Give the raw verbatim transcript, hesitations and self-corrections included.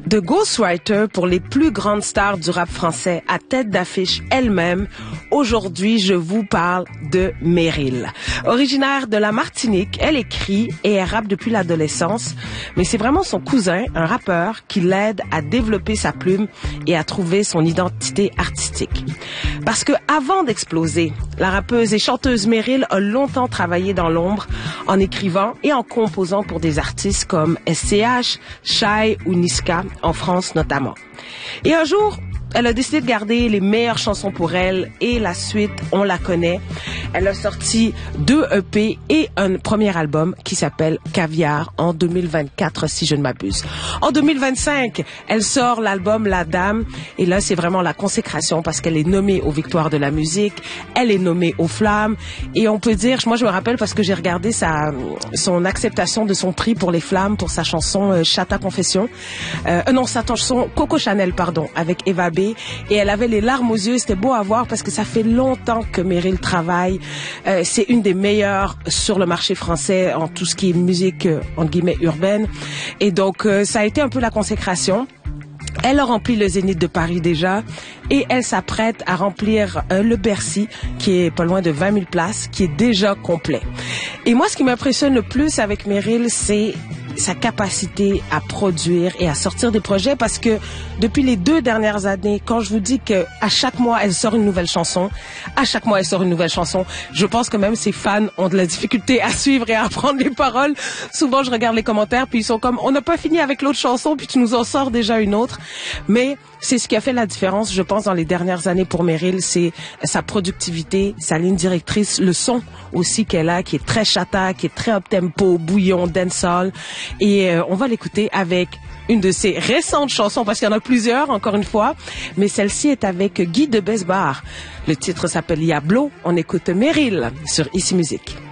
De ghostwriter pour les plus grandes stars du rap français à tête d'affiche elle-même, aujourd'hui je vous parle de Meryl. Originaire de la Martinique, elle écrit et elle rappe depuis l'adolescence, mais c'est vraiment son cousin, un rappeur, qui l'aide à développer sa plume et à trouver son identité artistique. Parce que avant d'exploser, la rappeuse et chanteuse Meryl a longtemps travaillé dans l'ombre en écrivant et en composant pour des artistes comme S C H, Shai ou Niska, en France notamment. Et un jour, elle a décidé de garder les meilleures chansons pour elle et la suite, on la connaît. Elle a sorti deux E P et un premier album qui s'appelle Caviar en deux mille vingt-quatre, si je ne m'abuse. En deux mille vingt-cinq, elle sort l'album La Dame et là, c'est vraiment la consécration parce qu'elle est nommée aux Victoires de la musique, elle est nommée aux Flammes et on peut dire, moi je me rappelle parce que j'ai regardé sa, son acceptation de son prix pour les Flammes pour sa chanson euh, Chata Confession. Euh, non, sa chanson Coco Chanel, pardon, avec Eva B. Et elle avait les larmes aux yeux, c'était beau à voir parce que ça fait longtemps que Meryl travaille. Euh, c'est une des meilleures sur le marché français en tout ce qui est musique, euh, entre guillemets, urbaine. Et donc, euh, ça a été un peu la consécration. Elle a rempli le Zénith de Paris déjà et elle s'apprête à remplir euh, le Bercy qui est pas loin de vingt mille places, qui est déjà complet. Et moi, ce qui m'impressionne le plus avec Meryl, c'est sa capacité à produire et à sortir des projets parce que depuis les deux dernières années, quand je vous dis que à chaque mois elle sort une nouvelle chanson, à chaque mois elle sort une nouvelle chanson, je pense que même ses fans ont de la difficulté à suivre et à apprendre les paroles. Souvent je regarde les commentaires puis ils sont comme on n'a pas fini avec l'autre chanson puis tu nous en sors déjà une autre. Mais c'est ce qui a fait la différence, je pense, dans les dernières années pour Meryl, c'est sa productivité, sa ligne directrice, le son aussi qu'elle a, qui est très chata, qui est très up-tempo, bouillon, dancehall. Et euh, on va l'écouter avec une de ses récentes chansons, parce qu'il y en a plusieurs, encore une fois, mais celle-ci est avec Guy de Besbar. Le titre s'appelle Yablo. On écoute Meryl sur Ici Musique.